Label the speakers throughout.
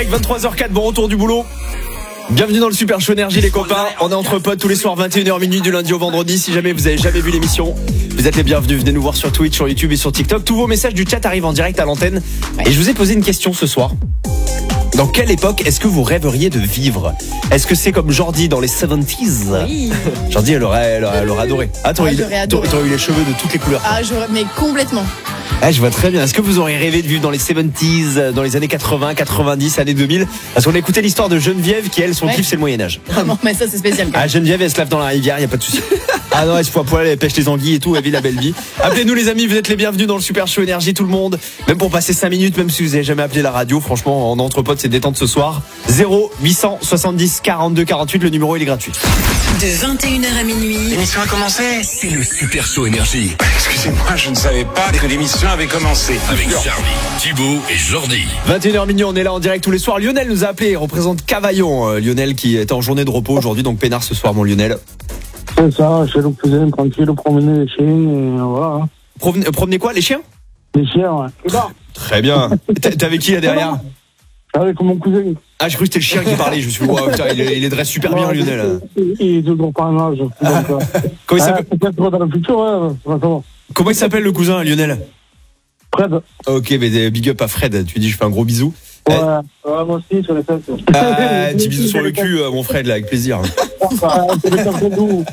Speaker 1: direct, 23h04, bon retour du boulot. Bienvenue dans le Super Show Énergie les copains. On est entre potes tous les soirs 21h minuit du lundi au vendredi. Si jamais vous avez jamais vu l'émission, vous êtes les bienvenus. Venez nous voir sur Twitch, sur YouTube et sur TikTok. Tous vos messages du chat arrivent en direct à l'antenne. Et je vous ai posé une question ce soir. Dans quelle époque est-ce que vous rêveriez de vivre? Est-ce que c'est comme Jordi dans les 70s?
Speaker 2: Oui.
Speaker 1: Jordi elle aurait adoré. Ah, t'aurais eu les cheveux de toutes les couleurs.
Speaker 2: Ah, mais complètement.
Speaker 1: Ah, je vois très bien. Est-ce que vous auriez rêvé de vivre dans les 70s, dans les années 80, 90, années 2000? Parce qu'on a écouté l'histoire de Geneviève qui, elle, son kiff, c'est le Moyen-Âge.
Speaker 2: Vraiment, mais ça, c'est spécial.
Speaker 1: Ah, Geneviève, elle se lave dans la rivière, y a pas de souci. Ah non, elle se fout à poil, elle pêche les anguilles et tout, elle vit la belle vie. Appelez-nous les amis, vous êtes les bienvenus dans le Super Show Énergie, tout le monde. Même pour passer 5 minutes, même si vous avez jamais appelé la radio, franchement, en entre potes, c'est détente ce soir. 0870 42 48, le numéro il est gratuit.
Speaker 3: De 21h à minuit.
Speaker 4: L'émission a commencé.
Speaker 5: C'est le Super Show Énergie.
Speaker 4: Excusez-moi, je ne savais pas que l'émission avait commencé.
Speaker 5: Avec Charlie, Thibaut et Jordi.
Speaker 1: 21h minuit, on est là en direct tous les soirs. Lionel nous a appelé, il représente Cavaillon. Lionel qui est en journée de repos aujourd'hui, donc peinard ce soir, mon Lionel.
Speaker 6: C'est ça, chez le cousin, tranquille, promener les chiens, et voilà.
Speaker 1: Promener quoi, les chiens?
Speaker 6: Les chiens, ouais. Et là,
Speaker 1: Très bien. T'es avec qui là derrière?
Speaker 6: avec mon cousin.
Speaker 1: Ah, j'ai cru que c'était le chien qui parlait. Je me suis dit, wow, putain, il les dresse super bien, Lionel.
Speaker 6: Il est toujours pas en âge. Donc,
Speaker 1: Comment il s'appelle?
Speaker 6: peut-être dans le futur, ouais, ça va savoir.
Speaker 1: Comment il s'appelle le cousin, Lionel?
Speaker 6: Fred.
Speaker 1: Ok, mais big up à Fred. Tu dis, je fais un gros bisou.
Speaker 6: Ouais, moi aussi, sur les fesses.
Speaker 1: Petit bisou sur le cul, mon Fred, là, avec plaisir.
Speaker 6: C'est les personnes d'où.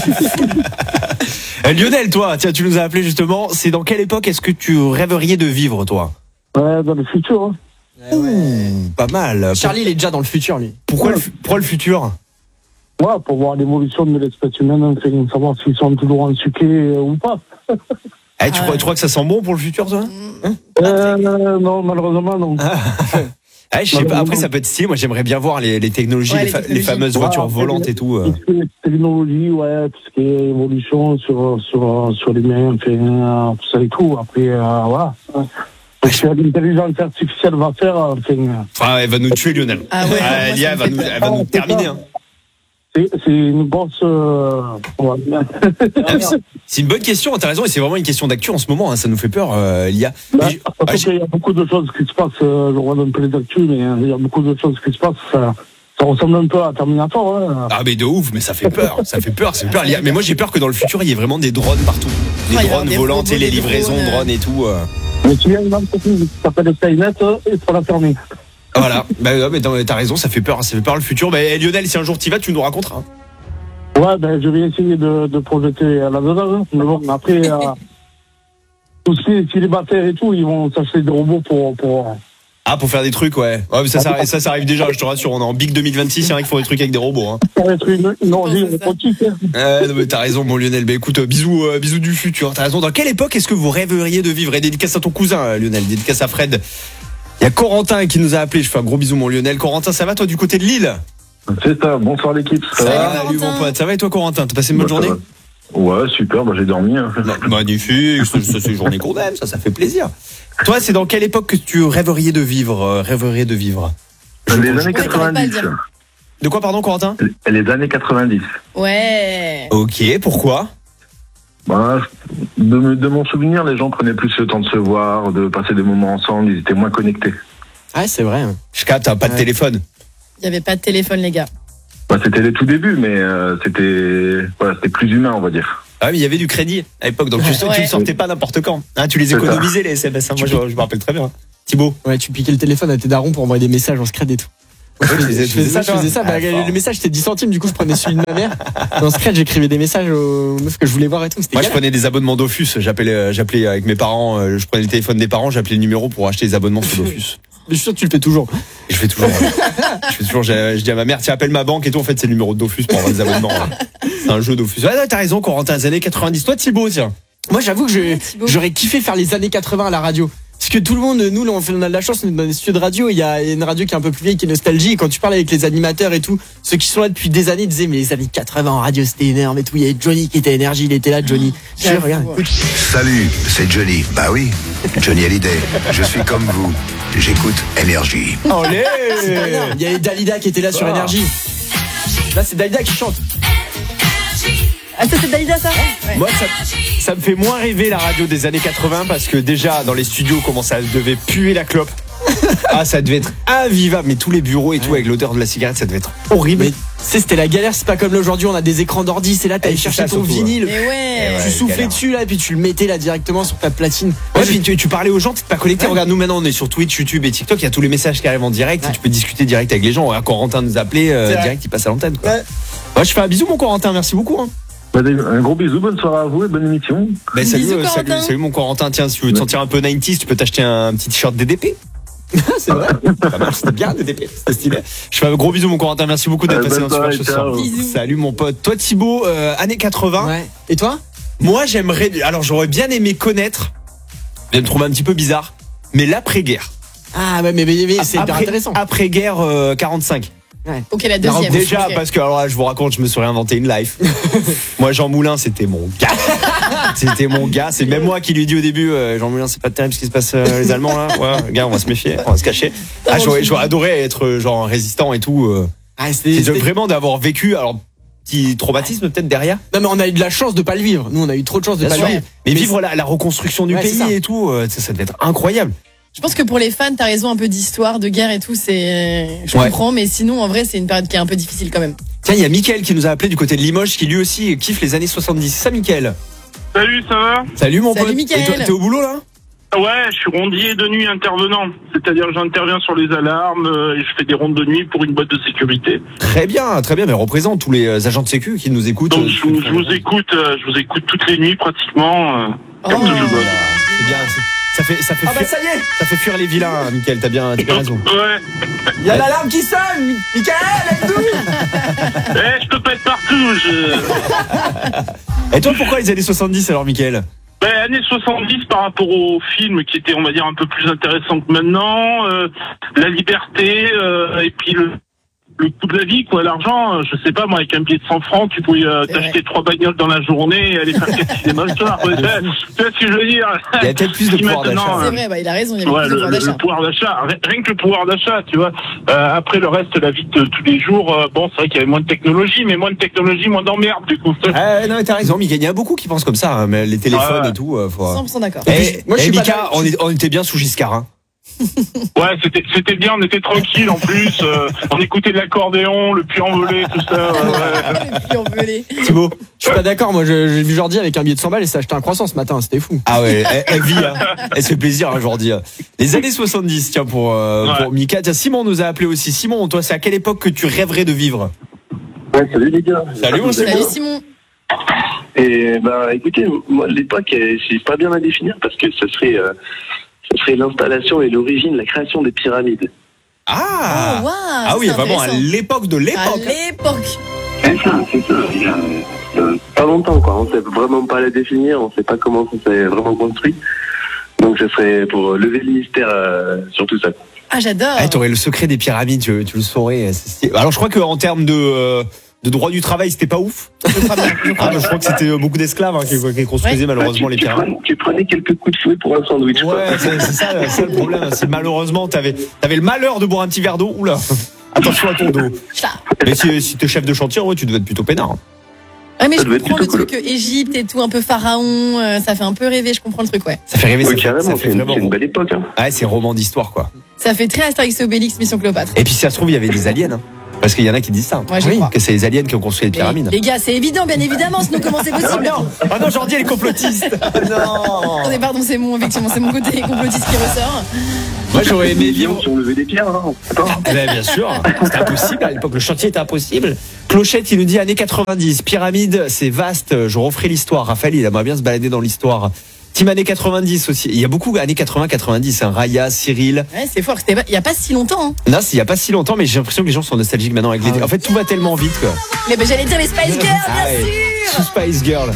Speaker 1: Lionel, toi, tiens, tu nous as appelé justement. C'est dans quelle époque est-ce que tu rêveriez de vivre, toi?
Speaker 6: Ouais, dans le futur, hein.
Speaker 1: Pas mal.
Speaker 7: Charlie, il est déjà dans le futur, lui.
Speaker 1: Pourquoi le futur?
Speaker 6: Ouais, pour voir l'évolution de l'espèce humaine, enfin, savoir s'ils sont toujours en sucré ou pas.
Speaker 1: Tu crois que ça sent bon pour le futur, toi?
Speaker 6: Non, malheureusement, non.
Speaker 1: Je sais pas. Après, ça peut être stylé. Moi, j'aimerais bien voir les technologies, les fameuses voitures volantes et tout.
Speaker 6: Les technologies, ouais, tout ce qui est évolution sur les mains, enfin, tout ça et tout. Après, voilà. Ce que l'intelligence artificielle va faire, enfin.
Speaker 1: Elle va nous tuer, Lionel.
Speaker 2: Ah ouais.
Speaker 1: L'IA, elle va nous terminer. Hein.
Speaker 6: C'est une grosse.
Speaker 1: C'est une bonne question, t'as raison, et c'est vraiment une question d'actu en ce moment, hein, ça nous fait peur, l'IA.
Speaker 6: Il y a beaucoup de choses qui se passent, je regarde un peu les actus, mais il y a beaucoup de choses qui se passent, ça ressemble un peu à Terminator. Hein.
Speaker 1: Ah mais de ouf, mais ça fait peur, c'est peur. L'IA. Mais moi j'ai peur que dans le futur il y ait vraiment des drones partout. Des drones volants, et les livraisons, drones et tout.
Speaker 6: Mais tu viens d'une entreprise qui s'appelle Skynet et pour la fermer.
Speaker 1: Voilà, mais t'as raison, ça fait peur le futur. Lionel, si un jour t'y vas, tu nous raconteras.
Speaker 6: Ouais, je vais essayer de projeter là-dedans. Mais bon, après, tout ce qui est célibataire et tout, ils vont s'acheter des robots pour...
Speaker 1: Ah, pour faire des trucs, ouais. Mais ça arrive déjà, je te rassure. On est en Big 2026, c'est vrai qu'il faut des trucs avec des robots. Hein.
Speaker 6: Ça va être une orgie robotique.
Speaker 1: Non, mais t'as raison, mon Lionel. Écoute, bisous du futur. T'as raison. Dans quelle époque est-ce que vous rêveriez de vivre? Et dédicace à ton cousin, Lionel. Dédicace à Fred. Il y a Corentin qui nous a appelé. Je fais un gros bisou, mon Lionel. Corentin, ça va toi du côté de Lille?
Speaker 8: C'est ça, bonsoir l'équipe.
Speaker 1: Salut mon pote, ça va et toi Corentin? T'as passé une bonne journée?
Speaker 8: Ouais, super, j'ai dormi.
Speaker 1: Magnifique, c'est une journée qu'on aime, ça fait plaisir. Toi, c'est dans quelle époque que tu rêveriez de vivre?
Speaker 8: Les années 90.
Speaker 1: De quoi, pardon, Corentin?
Speaker 8: Les années 90.
Speaker 2: Ouais.
Speaker 1: Ok, pourquoi?
Speaker 8: De mon souvenir, les gens prenaient plus le temps de se voir, de passer des moments ensemble, ils étaient moins connectés.
Speaker 7: Ah, c'est vrai.
Speaker 1: Je capte, pas de téléphone.
Speaker 2: Il n'y avait pas de téléphone, les gars.
Speaker 8: C'était les tout débuts, mais c'était plus humain, on va dire.
Speaker 1: Ah oui, il y avait du crédit à l'époque, donc tu ne sortais pas n'importe quand. Hein, tu les économisais, les SMS. Moi, je me rappelle très bien. Thibaut.
Speaker 7: Ouais, tu piquais le téléphone à tes darons pour envoyer des messages en scred et tout. Je faisais ça. Le message c'était 10 centimes, du coup je prenais celui de ma mère. Dans Scred, j'écrivais des messages aux meufs que je voulais voir et tout.
Speaker 1: Moi je prenais des abonnements Dofus. J'appelais avec mes parents, je prenais le téléphone des parents, j'appelais le numéro pour acheter des abonnements sur Dofus.
Speaker 7: Je suis sûr que tu le fais toujours.
Speaker 1: Je fais toujours. Je dis à ma mère, tiens, appelle ma banque et tout. En fait, c'est le numéro de Dofus pour avoir des abonnements. C'est un jeu Dofus. Ouais, t'as raison, Corentin, les années 90. Toi, Thibaut, tiens.
Speaker 7: Moi, j'avoue que j'aurais kiffé faire les années 80 à la radio. Parce que tout le monde, nous, on a de la chance, on est dans des studios de radio, il y a une radio qui est un peu plus vieille, qui est Nostalgie, et quand tu parles avec les animateurs et tout, ceux qui sont là depuis des années disaient, mais les années 80 en radio, c'était énorme et tout, il y avait Johnny qui était Énergie, il était là, Johnny. Regarde, écoute.
Speaker 5: Salut, c'est Johnny. Bah oui, Johnny Hallyday. Je suis comme vous. J'écoute Énergie.
Speaker 1: Olé!
Speaker 7: Il y avait Dalida qui était là sur Énergie. Là, c'est Dalida qui chante.
Speaker 2: Ah, ça c'est Dalida, ça? Ouais.
Speaker 1: Moi, ça me fait moins rêver la radio des années 80 parce que déjà dans les studios, comment ça devait puer la clope. Ah, ça devait être invivable, mais tous les bureaux et tout avec l'odeur de la cigarette, ça devait être horrible.
Speaker 7: Mais c'était la galère, c'est pas comme là aujourd'hui, on a des écrans d'ordi, c'est là, t'allais chercher ton
Speaker 1: surtout,
Speaker 7: vinyle.
Speaker 2: Mais ouais.
Speaker 7: Tu soufflais
Speaker 1: galère.
Speaker 7: dessus là et puis tu le mettais là directement sur ta platine.
Speaker 1: Ouais, puis tu parlais aux gens, t'es pas connecté. Regarde, nous maintenant on est sur Twitch, YouTube et TikTok, il y a tous les messages qui arrivent en direct et tu peux discuter direct avec les gens. Corentin nous appelait direct, il passe à l'antenne. Quoi. Ouais, je fais un bisou mon Corentin, merci beaucoup. Hein.
Speaker 8: Un gros bisou, bonne soirée à vous et bonne émission.
Speaker 1: Ben, salut,
Speaker 2: Bisous, Corentin.
Speaker 1: salut mon Corentin. Tiens, si tu veux te sentir un peu 90s, tu peux t'acheter un petit t-shirt DDP.
Speaker 7: C'est vrai.
Speaker 1: Pas mal, c'était bien DDP, c'était stylé. Je fais un gros bisou mon Corentin, merci beaucoup d'être passé
Speaker 8: bonne
Speaker 1: dans le
Speaker 8: soirée,
Speaker 1: Super Show ce soir.
Speaker 8: ciao.
Speaker 2: Bisous.
Speaker 1: Salut mon pote. Toi Thibaut, années 80.
Speaker 7: Ouais. Et toi?
Speaker 1: Moi j'aimerais, alors j'aurais bien aimé connaître, je vais me trouver un petit peu bizarre, mais l'après-guerre.
Speaker 7: Ah ouais, mais c'est hyper intéressant.
Speaker 1: Après-guerre 45.
Speaker 2: Ok, la deuxième.
Speaker 1: Déjà,
Speaker 2: Ok.
Speaker 1: parce que alors là, je vous raconte, je me suis réinventé une life. Moi, Jean Moulin, c'était mon gars. C'était mon gars. C'est même moi qui lui ai dit au début, Jean Moulin, c'est pas terrible ce qui se passe les Allemands là. Ouais, gars, on va se méfier, on va se cacher. Ah, j'aurais adoré être genre résistant et tout. C'est vraiment d'avoir vécu. Alors, petit traumatisme peut-être derrière.
Speaker 7: Non mais on a eu de la chance de pas le vivre. Nous on a eu trop de chance de
Speaker 1: Bien
Speaker 7: pas
Speaker 1: sûr.
Speaker 7: le vivre.
Speaker 1: Mais vivre la reconstruction du
Speaker 7: Ouais, c'est
Speaker 1: pays
Speaker 7: ça.
Speaker 1: et tout, ça devait être incroyable.
Speaker 2: Je pense que pour les fans, t'as raison, un peu d'histoire, de guerre et tout, je comprends, mais sinon, en vrai, c'est une période qui est un peu difficile quand même.
Speaker 1: Tiens, il y a Mickaël qui nous a appelé du côté de Limoges, qui lui aussi kiffe les années 70. C'est ça, Mickaël?
Speaker 9: Salut, ça va?
Speaker 1: Salut mon
Speaker 2: Salut,
Speaker 1: pote.
Speaker 2: Mickaël.
Speaker 1: Et toi, t'es au boulot là?
Speaker 9: Ouais, je suis rondier de nuit intervenant. C'est-à-dire que j'interviens sur les alarmes et je fais des rondes de nuit pour une boîte de sécurité.
Speaker 1: Très bien, mais représente tous les agents de sécu qui nous écoutent.
Speaker 9: Donc je vous écoute toutes les nuits pratiquement. Comme
Speaker 2: Oh.
Speaker 9: ça, je bosse.
Speaker 1: C'est bien. Ça fait
Speaker 7: Ah bah
Speaker 1: fuir,
Speaker 7: ça y est.
Speaker 1: ça fait fuir les vilains, Mickaël, t'as bien raison.
Speaker 9: Ouais.
Speaker 7: Il y a l'alarme qui sonne. Mickaël, aide-nous.
Speaker 9: Je peux pas être partout.
Speaker 1: Et toi, pourquoi les années 70 alors, Mickaël?
Speaker 9: Années 70 par rapport aux films qui étaient, on va dire, un peu plus intéressants que maintenant. La liberté et puis le coût de la vie, quoi, l'argent. Je sais pas, moi, avec un billet de 100 francs, tu pouvais t'acheter 3 bagnoles dans la journée et aller faire 4 cinémas le soir. Ouais, tu vois ce que je veux dire?
Speaker 1: Il y a peut-être plus de pouvoir d'achat.
Speaker 2: C'est vrai, il a raison, il y a
Speaker 9: Ouais,
Speaker 2: plus de pouvoir d'achat.
Speaker 9: le pouvoir d'achat, rien que le pouvoir d'achat, tu vois. Après le reste, la vie de tous les jours, bon, c'est vrai qu'il y avait moins de technologie, mais moins de technologie, moins d'emmerde, du coup.
Speaker 1: Non, mais t'as raison, Mickaël. Il y a beaucoup qui pensent comme ça, hein, mais les téléphones et tout.
Speaker 2: 100% d'accord.
Speaker 7: moi, je suis pas
Speaker 1: Mika,
Speaker 7: d'accord.
Speaker 1: on était bien sous Giscard. Hein.
Speaker 9: Ouais, c'était bien, on était tranquille en plus. On écoutait de l'accordéon, le puits envolé, tout ça.
Speaker 2: Le puits envolé.
Speaker 1: Thibaut?
Speaker 7: Je suis pas d'accord. Moi, j'ai vu Jordi avec un billet de 100 balles et s'est acheté un croissant ce matin. C'était fou.
Speaker 1: Ah ouais, elle vit, hein. Elle se fait plaisir aujourd'hui. Les années 70, tiens, pour Mika. Tiens, Simon nous a appelé aussi. Simon, toi, c'est à quelle époque que tu rêverais de vivre?
Speaker 8: Ouais, salut les gars.
Speaker 1: Salut, mon Simon.
Speaker 2: Salut Simon.
Speaker 8: Et écoutez, moi l'époque c'est pas bien à définir parce que ce serait l'installation et l'origine, la création des pyramides.
Speaker 1: Ah,
Speaker 2: Oh, wow,
Speaker 1: ah oui,
Speaker 2: c'est
Speaker 1: vraiment à
Speaker 2: intéressant.
Speaker 1: l'époque de
Speaker 2: À
Speaker 1: l'époque.
Speaker 2: l'époque.
Speaker 8: C'est ça. Il y a pas longtemps quoi. On sait vraiment pas la définir, on sait pas comment ça s'est vraiment construit. Donc ce serait pour lever le mystère sur tout ça.
Speaker 2: Ah, j'adore.
Speaker 1: Ah, t'aurais le secret des pyramides, tu le saurais. Alors je crois qu'en termes de droit du travail, c'était pas ouf. Je crois que c'était beaucoup d'esclaves qui construisaient malheureusement les pyramides.
Speaker 8: Tu prenais quelques coups de fouet pour un sandwich. quoi.
Speaker 1: Ouais, c'est ça le problème. C'est malheureusement, t'avais le malheur de boire un petit verre d'eau. Oula, attention à ton dos.
Speaker 2: Ça.
Speaker 1: Mais si t'es chef de chantier, ouais, tu devais être plutôt peinard.
Speaker 2: Ouais, mais
Speaker 8: Ça
Speaker 2: je
Speaker 8: doit être
Speaker 2: comprends le
Speaker 8: plutôt
Speaker 2: truc Égypte et tout, un peu pharaon, ça fait un peu rêver, je comprends le truc, ouais.
Speaker 1: Ça fait rêver,
Speaker 8: Ouais,
Speaker 1: ça
Speaker 8: carrément,
Speaker 1: fait
Speaker 8: c'est
Speaker 1: vraiment.
Speaker 8: une belle époque. Hein.
Speaker 1: Ouais, c'est roman d'histoire, quoi.
Speaker 2: Ça fait très Astérix et Obélix, Mission Cléopâtre.
Speaker 1: Et puis si ça se trouve, il y avait des aliens. Hein. Parce qu'il y en a qui disent ça.
Speaker 2: Ouais, je crois.
Speaker 1: Que c'est les aliens qui ont construit les pyramides.
Speaker 2: Les gars, c'est évident, bien évidemment, sinon comment c'est possible?
Speaker 1: Ah non, Jordi, elle est complotiste. Non.
Speaker 2: Attendez, pardon, c'est mon côté complotiste qui ressort.
Speaker 1: Moi, j'aurais aimé vivre.
Speaker 8: Si on levait des pierres, hein. Attends.
Speaker 1: Bien sûr, c'était impossible à l'époque, le chantier était impossible. Clochette, il nous dit années 90, pyramide, c'est vaste, je referai l'histoire. Raphaël, il aimerait bien se balader dans l'histoire. Team années 90 aussi, il y a beaucoup années 80-90, hein. Raya, Cyril.
Speaker 2: Ouais, c'est fort, il y a pas si longtemps. Hein.
Speaker 1: Non, il y a pas si longtemps, mais j'ai l'impression que les gens sont nostalgiques maintenant avec les... En fait, tout va tellement vite, quoi.
Speaker 2: Mais ben, j'allais dire les Spice Girls, bien
Speaker 1: Ah ouais,
Speaker 2: sûr.
Speaker 1: sous Spice Girl.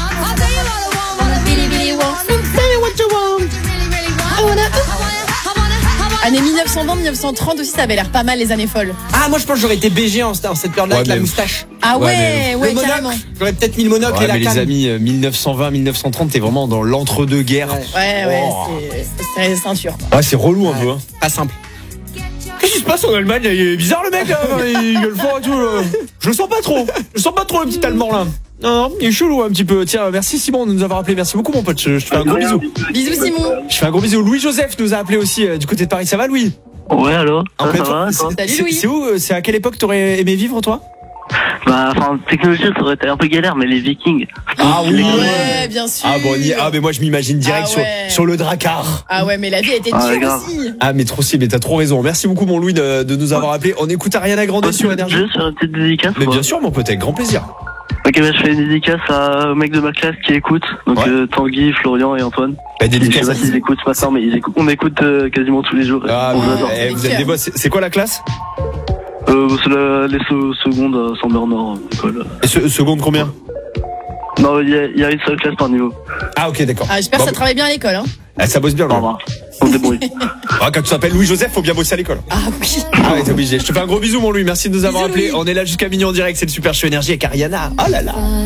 Speaker 2: Années 1920-1930 aussi, ça avait l'air pas mal les années folles.
Speaker 7: Ah, moi je pense que j'aurais été BG en cette période-là
Speaker 1: Ouais,
Speaker 7: avec la
Speaker 1: mais-
Speaker 7: moustache.
Speaker 2: Ah ouais,
Speaker 7: Le
Speaker 2: ouais,
Speaker 7: monocle,
Speaker 2: carrément.
Speaker 7: j'aurais peut-être mis le monocle
Speaker 1: Ouais,
Speaker 7: et la
Speaker 1: mais les
Speaker 7: canne.
Speaker 1: amis, 1920-1930, t'es vraiment dans l'entre-deux-guerres.
Speaker 2: Ouais,
Speaker 1: Oh.
Speaker 2: c'est ceinture. Quoi.
Speaker 1: Ouais, c'est relou un peu. Hein.
Speaker 7: Pas simple.
Speaker 1: Qu'est-ce qui se passe en Allemagne? Il est bizarre le mec, là. Il gueule fort et tout. Là. Je le sens pas trop. Je sens pas trop le petit Allemand là. Non, il est chelou un petit peu. Tiens, merci Simon de nous avoir appelé. Merci beaucoup mon pote. Je te fais un gros bisou.
Speaker 2: Bisous Simon.
Speaker 1: Je fais un gros bisou. Louis-Joseph nous a appelé aussi du côté de Paris. Ça va Louis?
Speaker 8: Ouais, alors
Speaker 1: En pleine
Speaker 8: va,
Speaker 1: forme.
Speaker 8: toi
Speaker 2: Salut, Louis.
Speaker 1: C'est où C'est à quelle époque t'aurais aimé vivre, toi?
Speaker 8: Bah, enfin, technologie, ça aurait été un peu galère, mais les Vikings.
Speaker 1: Ah oui.
Speaker 2: Ouais, bien sûr.
Speaker 1: Ah bon, mais moi je m'imagine direct
Speaker 2: Ah ouais.
Speaker 1: sur le Drakkar.
Speaker 2: Ah ouais, mais la vie a été
Speaker 8: Ah,
Speaker 2: dure
Speaker 8: grave.
Speaker 2: aussi.
Speaker 1: Ah mais trop si, mais t'as trop raison. Merci beaucoup mon Louis de nous avoir appelé. On écoute Ariana Grande sur Énergie.
Speaker 8: Juste sur une petite dédicace.
Speaker 1: Mais
Speaker 8: quoi.
Speaker 1: bien sûr mon pote, avec grand plaisir.
Speaker 8: Ok, bah, je fais une dédicace à un mec de ma classe qui écoute. Donc,
Speaker 1: Ouais.
Speaker 8: Tanguy, Florian et Antoine.
Speaker 1: La
Speaker 8: Je sais
Speaker 1: dédicace.
Speaker 8: pas s'ils écoutent ce matin, mais on écoute quasiment tous les jours.
Speaker 1: Ah,
Speaker 8: On l'adore.
Speaker 1: vous êtes des boss. C'est quoi la classe?
Speaker 8: C'est les secondes à Saint-Bernard, l'école.
Speaker 1: Et seconde combien?
Speaker 8: Non, il y a une seule classe par niveau.
Speaker 1: Ah ok d'accord.
Speaker 2: Ah, j'espère que ça travaille bien à l'école, hein.
Speaker 1: Ah, ça bosse bien
Speaker 8: Au
Speaker 1: là.
Speaker 8: revoir. On se débrouille.
Speaker 1: Ah, quand tu t'appelles Louis-Joseph, faut bien bosser à l'école.
Speaker 2: Ah oui.
Speaker 1: Ah ouais, t'es obligé. Je te fais un gros bisou mon Louis, merci de nous avoir
Speaker 2: Bisous,
Speaker 1: appelé.
Speaker 2: Louis.
Speaker 1: On est là jusqu'à minuit en direct, c'est le Super Show Énergie avec Ariana. Oh là là.